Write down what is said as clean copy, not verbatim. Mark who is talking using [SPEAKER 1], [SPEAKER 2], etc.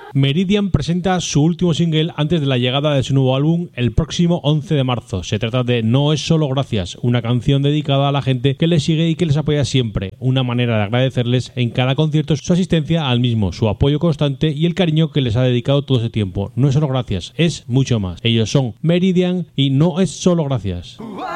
[SPEAKER 1] Meridian presenta su último single antes de la llegada de su nuevo álbum el próximo 11 de marzo. Se trata de No es solo gracias, una canción dedicada a la gente que les sigue y que les apoya siempre, una manera de agradecerles en cada concierto su asistencia al mismo, su apoyo constante y el cariño que les ha dedicado todo ese tiempo. No es solo gracias, es mucho más. Ellos son Meridian y No es solo gracias.